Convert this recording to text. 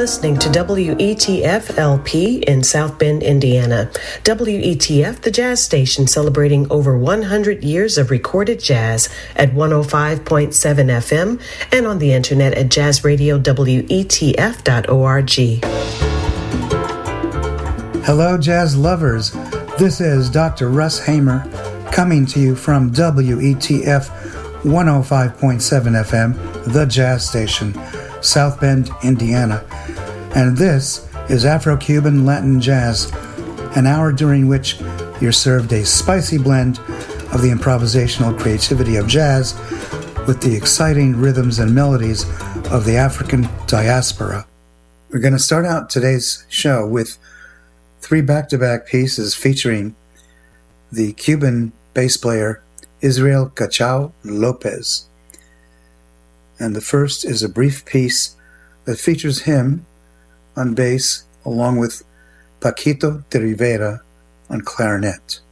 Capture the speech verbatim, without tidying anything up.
listening to W E T F L P in South Bend, Indiana. W E T F, the jazz station celebrating over one hundred years of recorded jazz at one oh five point seven F M and on the internet at jazz radio w e t f dot org. Hello, jazz lovers. This is Doctor Russ Hamer coming to you from W E T F one oh five point seven F M, the jazz station, South Bend, Indiana. And this is Afro-Cuban Latin Jazz, an hour during which you're served a spicy blend of the improvisational creativity of jazz with the exciting rhythms and melodies of the African diaspora. We're going to start out today's show with three back-to-back pieces featuring the Cuban bass player Israel Cachao Lopez. And the first is a brief piece that features him on bass along with Paquito de Rivera on clarinet.